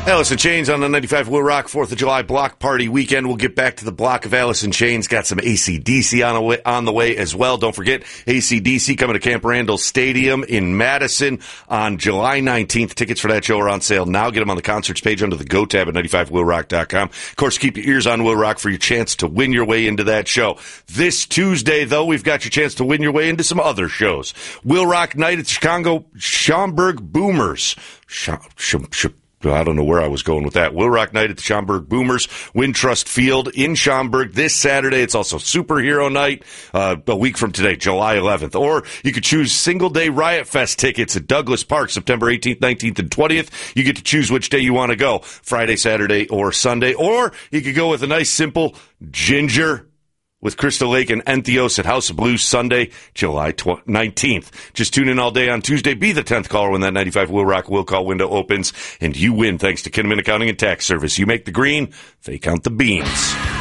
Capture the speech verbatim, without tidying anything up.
Alice in Chains on the ninety-five Will Rock fourth of July block party weekend. We'll get back to the block of Alice in Chains. Got some A C D C on the way, on the way as well. Don't forget, A C D C coming to Camp Randall Stadium in Madison on July nineteenth. Tickets for that show are on sale now. Get them on the concerts page under the Go tab at ninety-five will rock dot com. Of course, keep your ears on Will Rock for your chance to win your way into that show. This Tuesday, though, we've got your chance to win your way into some other shows. Will Rock Night at Chicago Schaumburg Boomers. Sh- sh- sh- I don't know where I was going with that. Will Rock Night at the Schaumburg Boomers, Wintrust Field in Schaumburg this Saturday. It's also Superhero Night uh, a week from today, July eleventh. Or you could choose single-day Riot Fest tickets at Douglas Park, September eighteenth, nineteenth, and twentieth. You get to choose which day you want to go, Friday, Saturday, or Sunday. Or you could go with a nice, simple Ginger with Crystal Lake and Entheos at House of Blues Sunday, July nineteenth. Just tune in all day on Tuesday. Be the tenth caller when that ninety-five Will Rock Will Call window opens, and you win thanks to Kinnaman Accounting and Tax Service. You make the green, they count the beans.